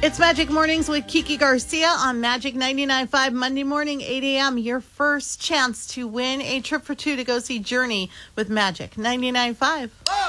It's Magic Mornings with Kiki Garcia on Magic 99.5 Monday morning, 8 a.m. Your first chance to win a trip for two to go see Journey with Magic 99.5.